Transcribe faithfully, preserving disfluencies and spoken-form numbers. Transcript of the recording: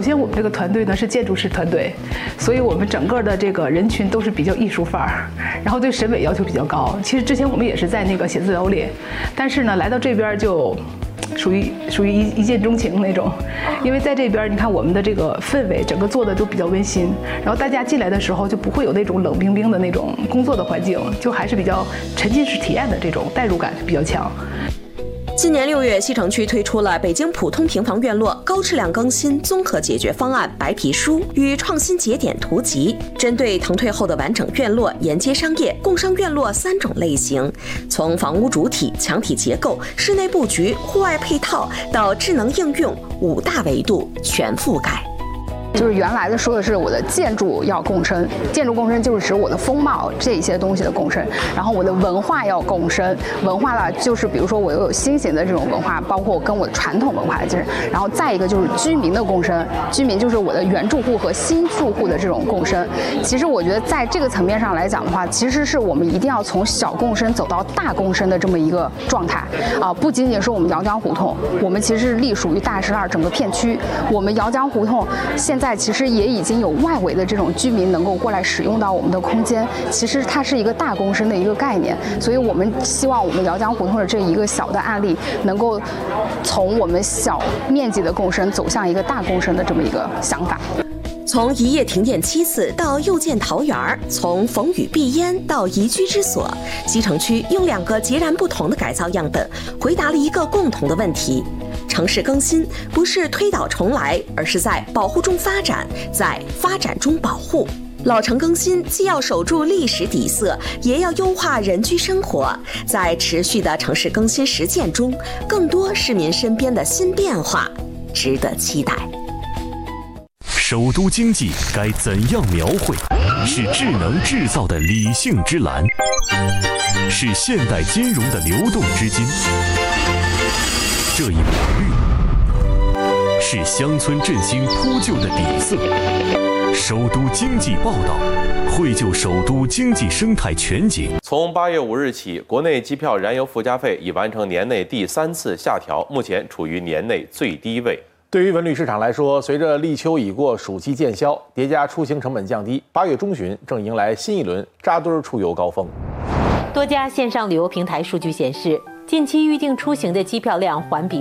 先我们这个团队呢是建筑师团队，所以我们整个的这个人群都是比较艺术范儿，然后对审美要求比较高。其实之前我们也是在那个写字楼里，但是呢来到这边就属于属于一一见钟情那种，因为在这边你看我们的这个氛围，整个做的都比较温馨，然后大家进来的时候就不会有那种冷冰冰的那种工作的环境，就还是比较沉浸式体验的这种代入感比较强。 今年六月，西城区推出了北京普通平房院落高质量更新综合解决方案白皮书与创新节点图集，针对腾退后的完整院落、沿街商业、工商院落三种类型，从房屋主体、墙体结构、室内布局、户外配套到智能应用五大维度全覆盖。 就是原来的说的是我的建筑要共生，建筑共生就是指我的风貌这一些东西的共生，然后我的文化要共生，文化了就是比如说我又有新型的这种文化，包括我跟我的传统文化的精神，然后再一个就是居民的共生，居民就是我的原住户和新住户的这种共生。其实我觉得在这个层面上来讲的话，其实是我们一定要从小共生走到大共生的这么一个状态啊，不仅仅是我们姚江胡同，我们其实是隶属于大石栏整个片区，我们姚江胡同现在其实也已经有外围的这种居民能够过来使用到我们的空间，其实它是一个大共生的一个概念，所以我们希望我们姚江胡同的这一个小的案例，能够从我们小面积的共生走向一个大共生的这么一个想法。 从一夜停电七次到又建桃园，从逢雨避烟到宜居之所，西城区用两个截然不同的改造样本，回答了一个共同的问题：城市更新不是推倒重来，而是在保护中发展，在发展中保护。老城更新既要守住历史底色，也要优化人居生活。在持续的城市更新实践中，更多市民身边的新变化值得期待。 首都经济该怎样描绘？是智能制造的理性之蓝，是现代金融的流动之金。这一抹绿，是乡村振兴铺就的底色。首都经济报道，绘就首都经济生态全景。 从八月五日起，国内机票燃油附加费已完成年内第三次下调，目前处于年内最低位。 对于文旅市场来说，随着立秋已过，暑期见销，叠加出行成本降低，八月中旬正迎来新一轮扎堆出游高峰。 多家线上旅游平台数据显示，近期预订出行的机票量环比